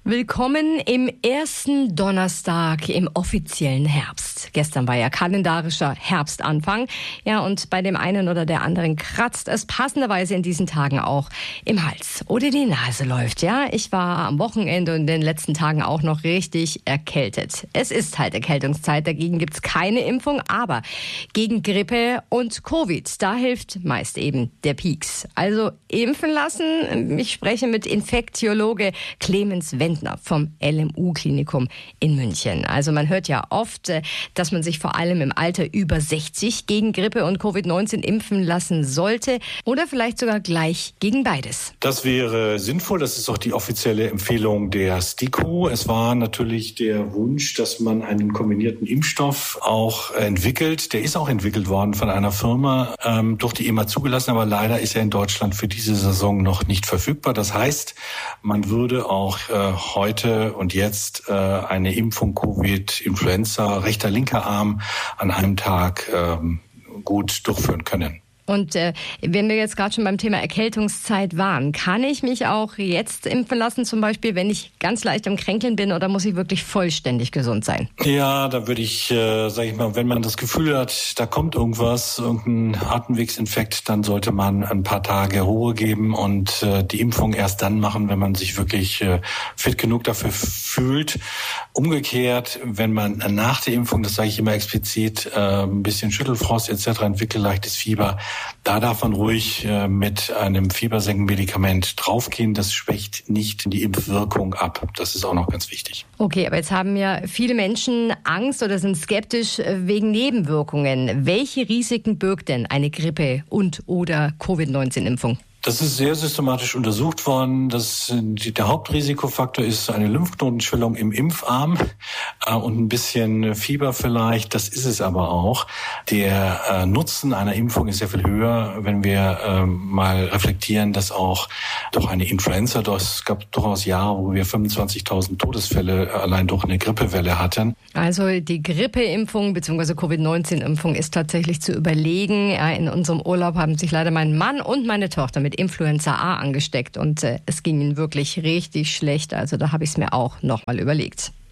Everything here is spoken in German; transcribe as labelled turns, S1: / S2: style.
S1: Willkommen im ersten Donnerstag im offiziellen Herbst. Gestern war ja kalendarischer Herbstanfang. Ja, und bei dem einen oder der anderen kratzt es passenderweise in diesen Tagen auch im Hals oder die Nase läuft. Ja, ich war am Wochenende und in den letzten Tagen auch noch richtig erkältet. Es ist halt Erkältungszeit, dagegen gibt's keine Impfung, aber gegen Grippe und Covid, da hilft meist eben der Pieks. Also impfen lassen. Ich spreche mit Infektiologe Clemens Wendner vom LMU-Klinikum in München. Also man hört ja oft, dass man sich vor allem im Alter über 60 gegen Grippe und Covid-19 impfen lassen sollte oder vielleicht sogar gleich gegen beides.
S2: Das wäre sinnvoll. Das ist auch die offizielle Empfehlung der STIKO. Es war natürlich der Wunsch, dass man einen kombinierten Impfstoff auch entwickelt. Der ist auch entwickelt worden von einer Firma, durch die EMA zugelassen, aber leider ist er in Deutschland für diese Saison noch nicht verfügbar. Das heißt, man würde auch heute und jetzt eine Impfung Covid-Influenza, rechter, linker Arm an einem Tag gut durchführen können.
S1: Und wenn wir jetzt gerade schon beim Thema Erkältungszeit waren, kann ich mich auch jetzt impfen lassen, zum Beispiel, wenn ich ganz leicht am Kränkeln bin, oder muss ich wirklich vollständig gesund sein?
S2: Ja, da würde ich, wenn man das Gefühl hat, da kommt irgendein Atemwegsinfekt, dann sollte man ein paar Tage Ruhe geben und die Impfung erst dann machen, wenn man sich wirklich fit genug dafür fühlt. Umgekehrt, wenn man nach der Impfung, das sage ich immer explizit, ein bisschen Schüttelfrost etc. entwickelt, leichtes Fieber, da darf man ruhig mit einem Fiebersenkenmedikament draufgehen. Das schwächt nicht die Impfwirkung ab. Das ist auch noch ganz wichtig.
S1: Okay, aber jetzt haben ja viele Menschen Angst oder sind skeptisch wegen Nebenwirkungen. Welche Risiken birgt denn eine Grippe- oder Covid-19-Impfung?
S2: Das ist sehr systematisch untersucht worden. Der Hauptrisikofaktor ist eine Lymphknotenschwellung im Impfarm und ein bisschen Fieber vielleicht. Das ist es aber auch. Der Nutzen einer Impfung ist sehr viel höher, wenn wir mal reflektieren, dass auch durch eine Influenza, es gab durchaus Jahre, wo wir 25.000 Todesfälle allein durch eine Grippewelle hatten.
S1: Also die Grippeimpfung bzw. Covid-19-Impfung ist tatsächlich zu überlegen. In unserem Urlaub haben sich leider mein Mann und meine Tochter mit Influenza A angesteckt und es ging ihnen wirklich richtig schlecht. Also da habe ich es mir auch nochmal überlegt.